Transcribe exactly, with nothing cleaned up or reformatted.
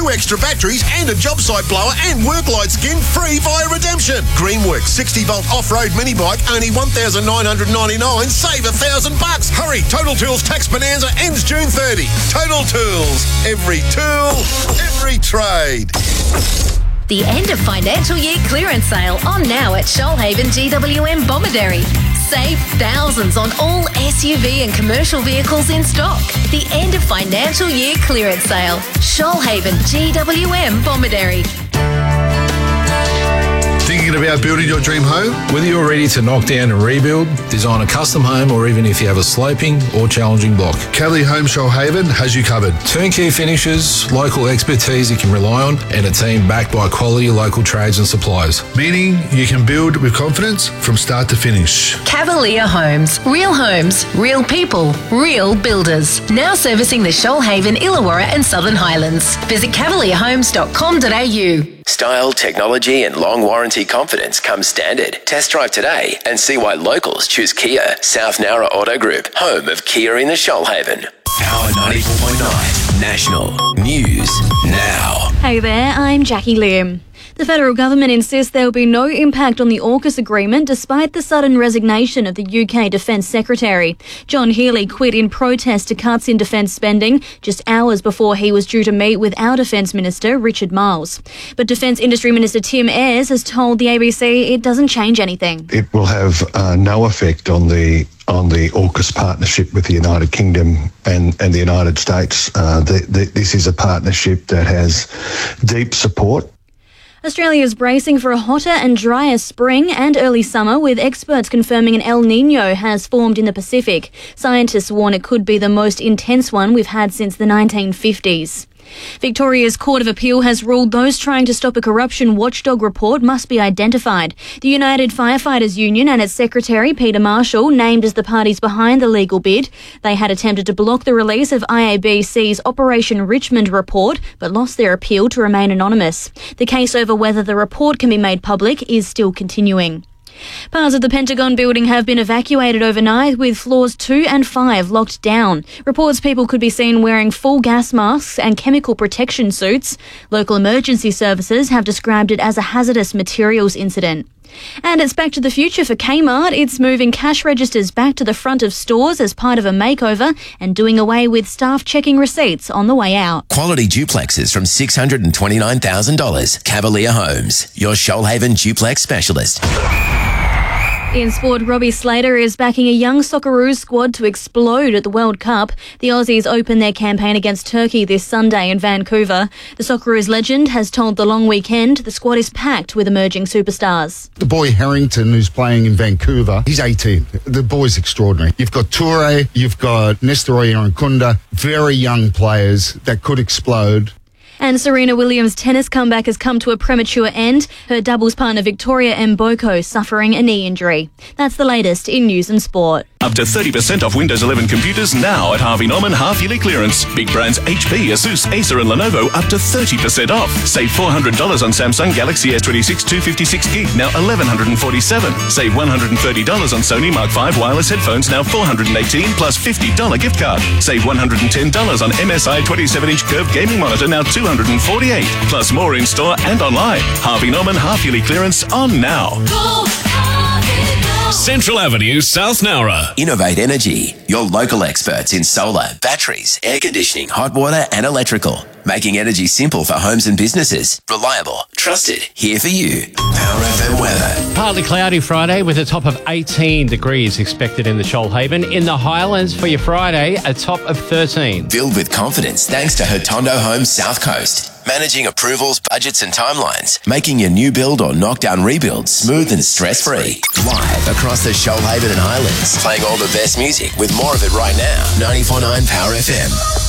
two extra batteries and a job site blower and work light skin free via redemption. Greenworks sixty volt off-road mini bike, only one thousand nine hundred ninety-nine. Save a thousand bucks. Hurry, Total Tools Tax Bonanza ends June thirtieth. Total Tools. Every tool, every trade. The end of financial year clearance sale on now at Shoalhaven G W M Bomaderry. Save thousands on all S U V and commercial vehicles in stock. The end of financial year clearance sale. Shoalhaven G W M Bomaderry. Thinking about building your dream home? Whether you're ready to knock down and rebuild, design a custom home, or even if you have a sloping or challenging block, Cavalier Home Shoalhaven has you covered. Turnkey finishes, local expertise you can rely on, and a team backed by quality local trades and suppliers. Meaning you can build with confidence from start to finish. Cavalier Homes. Real homes, real people, real builders. Now servicing the Shoalhaven, Illawarra and Southern Highlands. Visit cavalier homes dot com dot a u. Style, technology and long warranty confidence come standard. Test drive today and see why locals choose Kia. South Nowra Auto Group, home of Kia in the Shoalhaven. Power ninety-four point nine, National News Now. Hey there, I'm Jackie Liam. The federal government insists there will be no impact on the AUKUS agreement despite the sudden resignation of the U K Defence Secretary. John Healey quit in protest to cuts in defence spending just hours before he was due to meet with our Defence Minister, Richard Marles. But Defence Industry Minister Tim Ayres has told the A B C it doesn't change anything. It will have uh, no effect on the on the AUKUS partnership with the United Kingdom and, and the United States. Uh, the, the, this is a partnership that has deep support. Australia is bracing for a hotter and drier spring and early summer, with experts confirming an El Niño has formed in the Pacific. Scientists warn it could be the most intense one we've had since the nineteen fifties. Victoria's Court of Appeal has ruled those trying to stop a corruption watchdog report must be identified. The United Firefighters Union and its secretary, Peter Marshall, named as the parties behind the legal bid. They had attempted to block the release of I A B C's Operation Richmond report, but lost their appeal to remain anonymous. The case over whether the report can be made public is still continuing. Parts of the Pentagon building have been evacuated overnight, with floors two and five locked down. Reports people could be seen wearing full gas masks and chemical protection suits. Local emergency services have described it as a hazardous materials incident. And it's back to the future for Kmart. It's moving cash registers back to the front of stores as part of a makeover and doing away with staff checking receipts on the way out. Quality duplexes from six hundred twenty-nine thousand dollars. Cavalier Homes, your Shoalhaven duplex specialist. In sport, Robbie Slater is backing a young Socceroos squad to explode at the World Cup. The Aussies open their campaign against Turkey this Sunday in Vancouver. The Socceroos legend has told The Long Weekend the squad is packed with emerging superstars. The boy Harrington, who's playing in Vancouver, he's eighteen. The boy's extraordinary. You've got Toure, you've got Nestor Irankunda, very young players that could explode. And Serena Williams' tennis comeback has come to a premature end. Her doubles partner Victoria Mboko suffering a knee injury. That's the latest in news and sport. Up to thirty percent off Windows eleven computers now at Harvey Norman half-yearly clearance. Big brands H P, Asus, Acer and Lenovo up to thirty percent off. Save four hundred dollars on Samsung Galaxy S twenty-six two fifty-six gig, now eleven forty-seven dollars. Save one hundred thirty dollars on Sony Mark five wireless headphones, now four hundred eighteen dollars plus fifty dollars gift card. Save one hundred ten dollars on M S I twenty-seven inch curved gaming monitor, now two hundred forty-eight dollars. Plus more in store and online. Harvey Norman half-yearly clearance on now. Go Central Avenue, South Nowra. Innovate Energy, your local experts in solar, batteries, air conditioning, hot water and electrical. Making energy simple for homes and businesses. Reliable, trusted, here for you. Power F M weather. Partly cloudy Friday with a top of eighteen degrees expected in the Shoalhaven. In the Highlands for your Friday, a top of thirteen. Filled with confidence thanks to Hotondo Homes South Coast. Managing approvals, budgets and timelines. Making your new build or knockdown rebuild smooth and stress-free. Live across the Shoalhaven and Highlands. Playing all the best music with more of it right now. ninety-four point nine Power F M.